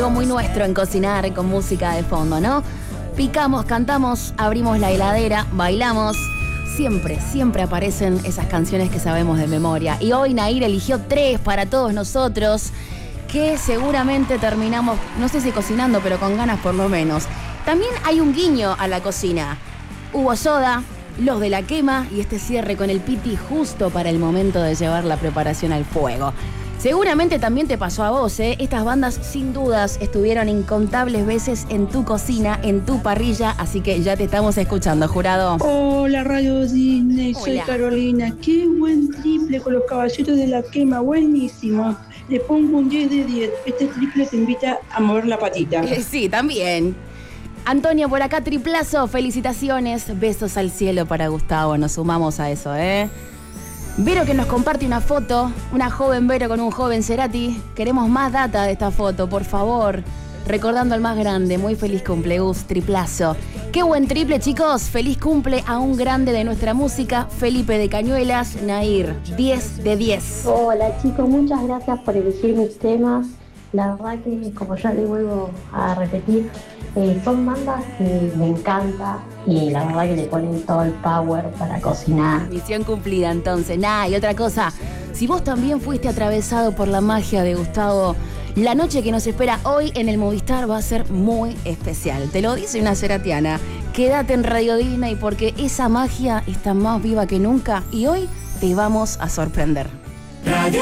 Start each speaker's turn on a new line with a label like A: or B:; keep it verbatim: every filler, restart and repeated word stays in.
A: algo muy nuestro en cocinar con música de fondo, ¿no? Picamos, cantamos, abrimos la heladera, bailamos. Siempre, siempre aparecen esas canciones que sabemos de memoria. Y hoy Nair eligió tres para todos nosotros, que seguramente terminamos, no sé si cocinando, pero con ganas por lo menos. También hay un guiño a la cocina. Hubo soda, los de la quema y este cierre con el piti justo para el momento de llevar la preparación al fuego. Seguramente también te pasó a vos, ¿eh? Estas bandas sin dudas estuvieron incontables veces en tu cocina, en tu parrilla, así que ya te estamos escuchando, jurado.
B: Hola Radio Disney, soy
A: Hola.
B: Carolina. Qué buen triple con los caballeros de la quema, buenísimo. Le pongo un diez de diez. Este triple te invita a mover la patita.
A: Eh, sí, también. Antonio, por acá triplazo, felicitaciones, besos al cielo para Gustavo, nos sumamos a eso, ¿eh? Vero que nos comparte una foto, una joven Vero con un joven Cerati. Queremos más data de esta foto, por favor. Recordando al más grande, muy feliz cumple, Gus, triplazo. Qué buen triple, chicos. Feliz cumple a un grande de nuestra música, Felipe de Cañuelas, Nair, diez de diez.
C: Hola chicos, muchas gracias por elegir mis temas. La verdad que, como ya les vuelvo a repetir, eh, son bandas que me encanta y la verdad que le ponen todo el power para cocinar.
A: Misión cumplida entonces. Nah, y otra cosa, si vos también fuiste atravesado por la magia de Gustavo, la noche que nos espera hoy en el Movistar va a ser muy especial. Te lo dice una ceratiana. Quédate en Radio Disney porque esa magia está más viva que nunca y hoy te vamos a sorprender. Radio